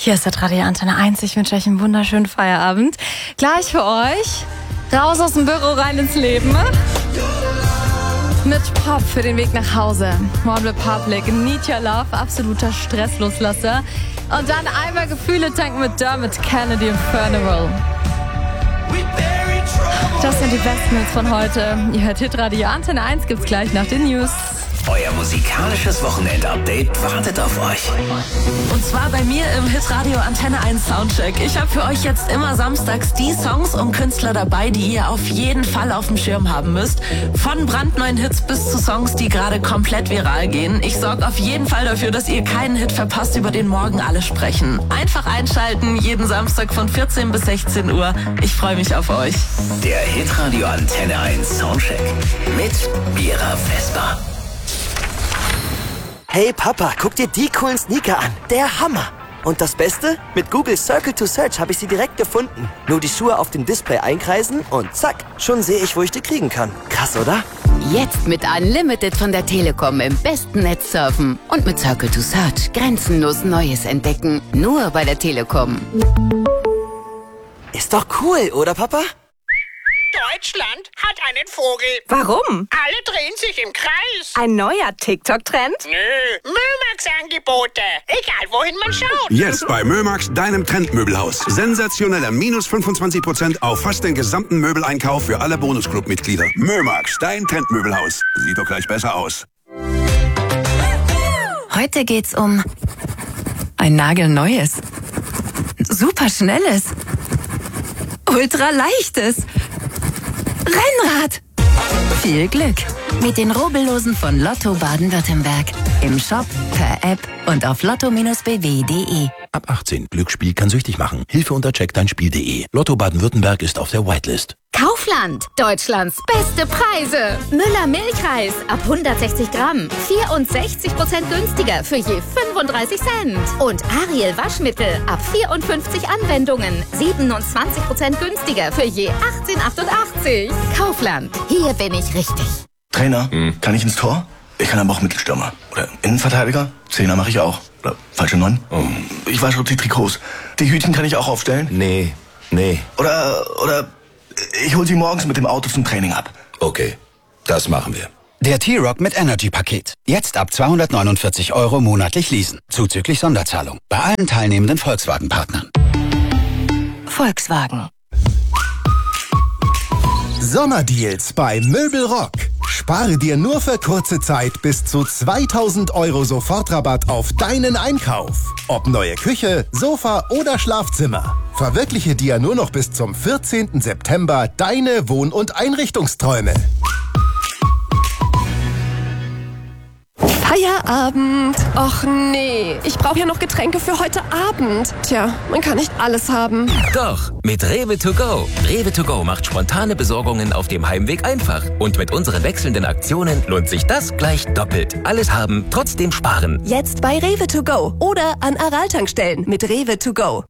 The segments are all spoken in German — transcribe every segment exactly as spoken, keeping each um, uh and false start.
Hier ist der Radio Antenne eins. Ich wünsche euch einen wunderschönen Feierabend. Gleich für euch. Raus aus dem Büro, rein ins Leben. Mit Pop für den Weg nach Hause. One Republic, Need Your Love, absoluter Stressloslaster. Und dann einmal Gefühle tanken mit Dermot Kennedy und Funeral. Das sind die besten Hits von heute. Ihr hört Hitradio Antenne eins, gibt's gleich nach den News. Euer musikalisches Wochenend-Update wartet auf euch. Und zwar bei mir im Hitradio Antenne eins Soundcheck. Ich habe für euch jetzt immer samstags die Songs und Künstler dabei, die ihr auf jeden Fall auf dem Schirm haben müsst. Von brandneuen Hits bis zu Songs, die gerade komplett viral gehen. Ich sorge auf jeden Fall dafür, dass ihr keinen Hit verpasst, über den morgen alle sprechen. Einfach einschalten, jeden Samstag von vierzehn bis sechzehn Uhr. Ich freue mich auf euch. Der Hitradio Antenne eins Soundcheck mit Mira Vesper. Hey Papa, guck dir die coolen Sneaker an. Der Hammer. Und das Beste? Mit Google Circle to Search habe ich sie direkt gefunden. Nur die Schuhe auf dem Display einkreisen und zack, schon sehe ich, wo ich die kriegen kann. Krass, oder? Jetzt mit Unlimited von der Telekom im besten Netz surfen. Und mit Circle to Search grenzenlos Neues entdecken. Nur bei der Telekom. Ist doch cool, oder Papa? Deutschland hat einen Vogel. Warum? Alle drehen sich im Kreis. Ein neuer TikTok-Trend? Nö, Mömax-Angebote. Egal, wohin man schaut. Jetzt bei Mömax, deinem Trendmöbelhaus. Sensationeller minus fünfundzwanzig Prozent auf fast den gesamten Möbeleinkauf für alle Bonusclub-Mitglieder. Mömax, dein Trendmöbelhaus. Sieht doch gleich besser aus. Heute geht's um ein nagelneues, superschnelles, ultraleichtes Rennrad. Viel Glück mit den Rubbellosen von Lotto Baden-Württemberg. Im Shop, per App und auf lotto Bindestrich b w punkt d e. Ab achtzehn. Glücksspiel kann süchtig machen. Hilfe unter check dein Spiel punkt d e. Lotto Baden-Württemberg ist auf der Whitelist. Kaufland, Deutschlands beste Preise. Müller Milchreis ab hundertsechzig Gramm, vierundsechzig Prozent günstiger für je fünfunddreißig Cent. Und Ariel Waschmittel ab vierundfünfzig Anwendungen, siebenundzwanzig Prozent günstiger für je achtzehn achtundachtzig. Kaufland, hier bin ich richtig. Trainer, hm. kann ich ins Tor? Ich kann aber auch Mittelstürmer. Oder Innenverteidiger? Zehner mache ich auch. Oder falsche Neun? Oh. Ich wasche die Trikots. Die Hütchen kann ich auch aufstellen? Nee, nee. Oder, oder ich hol sie morgens mit dem Auto zum Training ab. Okay, das machen wir. Der T-Rock mit Energy-Paket. Jetzt ab zweihundertneunundvierzig Euro monatlich leasen. Zuzüglich Sonderzahlung. Bei allen teilnehmenden Volkswagen-Partnern. Volkswagen. Sommerdeals bei Möbelrock. Spare dir nur für kurze Zeit bis zu zweitausend Euro Sofortrabatt auf deinen Einkauf. Ob neue Küche, Sofa oder Schlafzimmer. Verwirkliche dir nur noch bis zum vierzehnten September deine Wohn- und Einrichtungsträume. Feierabend. Och nee, ich brauche ja noch Getränke für heute Abend. Tja, man kann nicht alles haben. Doch, mit Rewe to go. Rewe to go macht spontane Besorgungen auf dem Heimweg einfach. Und mit unseren wechselnden Aktionen lohnt sich das gleich doppelt. Alles haben, trotzdem sparen. Jetzt bei Rewe to go oder an Aral-Tankstellen mit Rewe to go.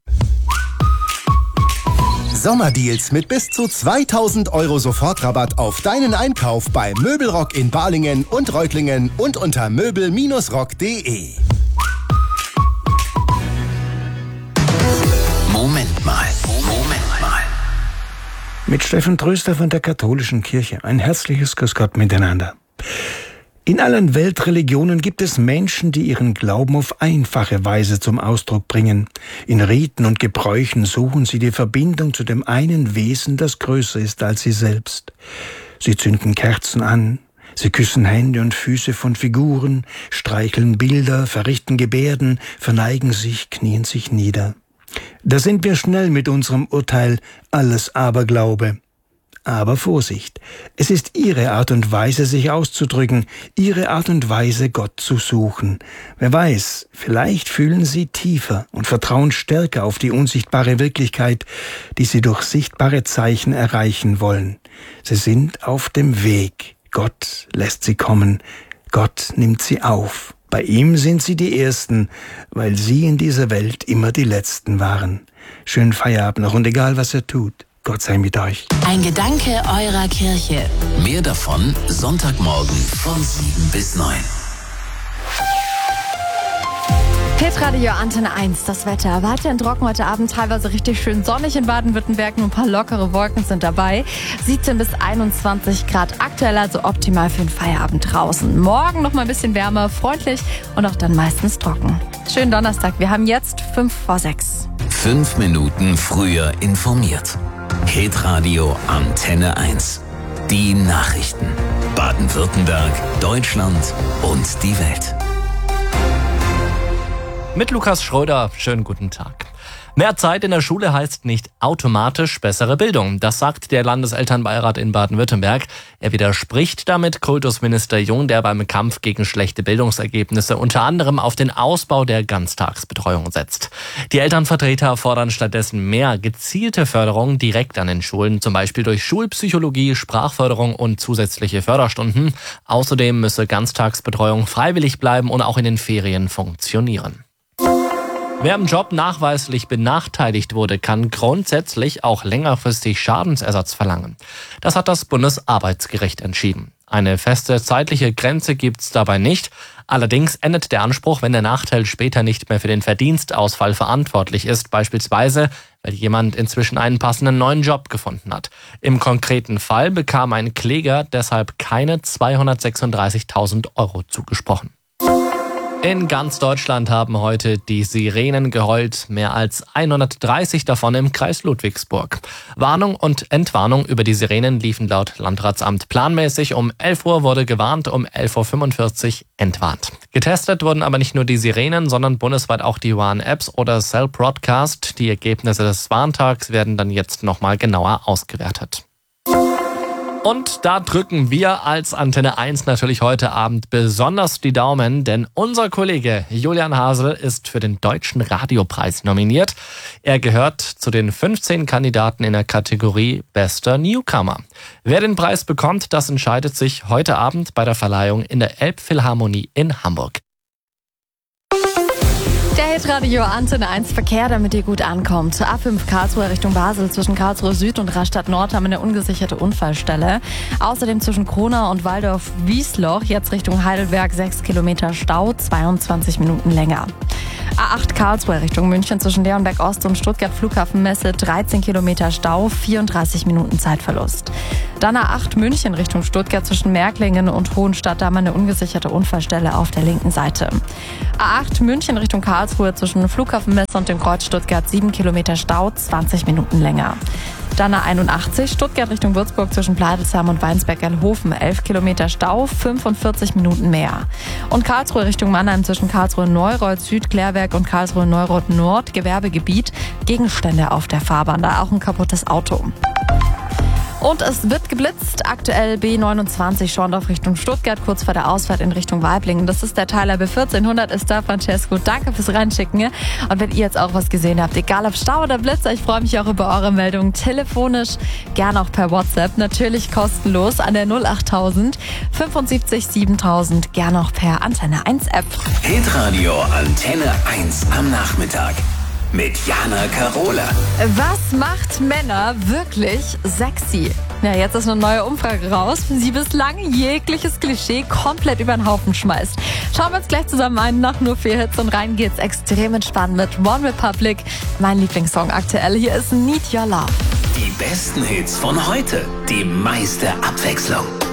Sommerdeals mit bis zu zweitausend Euro Sofortrabatt auf deinen Einkauf bei Möbelrock in Balingen und Reutlingen und unter möbel Bindestrich rock punkt d e. Moment mal, Moment mal. Mit Steffen Tröster von der Katholischen Kirche. Ein herzliches Grüß Gott miteinander. In allen Weltreligionen gibt es Menschen, die ihren Glauben auf einfache Weise zum Ausdruck bringen. In Riten und Gebräuchen suchen sie die Verbindung zu dem einen Wesen, das größer ist als sie selbst. Sie zünden Kerzen an, sie küssen Hände und Füße von Figuren, streicheln Bilder, verrichten Gebärden, verneigen sich, knien sich nieder. Da sind wir schnell mit unserem Urteil, alles Aberglaube. Aber Vorsicht, es ist ihre Art und Weise, sich auszudrücken, ihre Art und Weise, Gott zu suchen. Wer weiß, vielleicht fühlen sie tiefer und vertrauen stärker auf die unsichtbare Wirklichkeit, die sie durch sichtbare Zeichen erreichen wollen. Sie sind auf dem Weg. Gott lässt sie kommen. Gott nimmt sie auf. Bei ihm sind sie die Ersten, weil sie in dieser Welt immer die Letzten waren. Schönen Feierabend noch und egal, was er tut. Gott sei mit euch. Ein Gedanke eurer Kirche. Mehr davon Sonntagmorgen von sieben bis neun. Hitradio Antenne eins, das Wetter. Weiterhin trocken heute Abend, teilweise richtig schön sonnig in Baden-Württemberg. Nur ein paar lockere Wolken sind dabei. siebzehn bis einundzwanzig Grad aktuell, also optimal für den Feierabend draußen. Morgen noch mal ein bisschen wärmer, freundlich und auch dann meistens trocken. Schönen Donnerstag, wir haben jetzt fünf vor sechs. Fünf Minuten früher informiert. Hitradio Antenne eins. Die Nachrichten. Baden-Württemberg, Deutschland und die Welt. Mit Lukas Schröder, schönen guten Tag. Mehr Zeit in der Schule heißt nicht automatisch bessere Bildung. Das sagt der Landeselternbeirat in Baden-Württemberg. Er widerspricht damit Kultusminister Jung, der beim Kampf gegen schlechte Bildungsergebnisse unter anderem auf den Ausbau der Ganztagsbetreuung setzt. Die Elternvertreter fordern stattdessen mehr gezielte Förderung direkt an den Schulen, zum Beispiel durch Schulpsychologie, Sprachförderung und zusätzliche Förderstunden. Außerdem müsse Ganztagsbetreuung freiwillig bleiben und auch in den Ferien funktionieren. Wer im Job nachweislich benachteiligt wurde, kann grundsätzlich auch längerfristig Schadensersatz verlangen. Das hat das Bundesarbeitsgericht entschieden. Eine feste zeitliche Grenze gibt's dabei nicht. Allerdings endet der Anspruch, wenn der Nachteil später nicht mehr für den Verdienstausfall verantwortlich ist, beispielsweise weil jemand inzwischen einen passenden neuen Job gefunden hat. Im konkreten Fall bekam ein Kläger deshalb keine zweihundertsechsunddreißigtausend Euro zugesprochen. In ganz Deutschland haben heute die Sirenen geheult, mehr als hundertdreißig davon im Kreis Ludwigsburg. Warnung und Entwarnung über die Sirenen liefen laut Landratsamt planmäßig. Um elf Uhr wurde gewarnt, um elf Uhr fünfundvierzig entwarnt. Getestet wurden aber nicht nur die Sirenen, sondern bundesweit auch die Warn-Apps oder Cell Broadcast. Die Ergebnisse des Warntags werden dann jetzt nochmal genauer ausgewertet. Und da drücken wir als Antenne eins natürlich heute Abend besonders die Daumen, denn unser Kollege Julian Hasel ist für den Deutschen Radiopreis nominiert. Er gehört zu den fünfzehn Kandidaten in der Kategorie Bester Newcomer. Wer den Preis bekommt, das entscheidet sich heute Abend bei der Verleihung in der Elbphilharmonie in Hamburg. Der Hitradio Antenne eins Verkehr, damit ihr gut ankommt. A fünf Karlsruhe Richtung Basel, zwischen Karlsruhe Süd und Rastatt Nord haben wir eine ungesicherte Unfallstelle. Außerdem zwischen Kronau und Waldorf-Wiesloch, jetzt Richtung Heidelberg, sechs Kilometer Stau, zweiundzwanzig Minuten länger. A acht Karlsruhe Richtung München, zwischen Leonberg Ost und Stuttgart Flughafenmesse, dreizehn Kilometer Stau, vierunddreißig Minuten Zeitverlust. Dann A acht München Richtung Stuttgart, zwischen Märklingen und Hohenstadt, da haben wir eine ungesicherte Unfallstelle auf der linken Seite. A acht München Richtung Karlsruhe, zwischen Flughafenmesse und dem Kreuz Stuttgart, sieben Kilometer Stau, zwanzig Minuten länger. Dann A einundachtzig Stuttgart Richtung Würzburg, zwischen Pleidelsheim und Weinsberg-Gelnhofen, elf Kilometer Stau, fünfundvierzig Minuten mehr. Und Karlsruhe Richtung Mannheim, zwischen Karlsruhe-Neureuth Süd, Klärwerk und Karlsruhe-Neureuth Nord, Gewerbegebiet, Gegenstände auf der Fahrbahn, da auch ein kaputtes Auto. Und es wird geblitzt, aktuell B neunundzwanzig Schorndorf Richtung Stuttgart, kurz vor der Ausfahrt in Richtung Waiblingen. Das ist der Tyler B vierzehnhundert, ist da Francesco. Danke fürs Reinschicken. Und wenn ihr jetzt auch was gesehen habt, egal ob Stau oder Blitzer, ich freue mich auch über eure Meldungen telefonisch, gern auch per WhatsApp, natürlich kostenlos an der null achttausend fünfundsiebzig siebentausend, gern auch per Antenne eins App. Hitradio Antenne eins am Nachmittag. Mit Jana Karola. Was macht Männer wirklich sexy? Ja, jetzt ist eine neue Umfrage raus, die bislang jegliches Klischee komplett über den Haufen schmeißt. Schauen wir uns gleich zusammen ein, nach nur vier Hits und rein geht's extrem entspannt mit One Republic. Mein Lieblingssong aktuell, hier ist Need Your Love. Die besten Hits von heute, die meiste Abwechslung.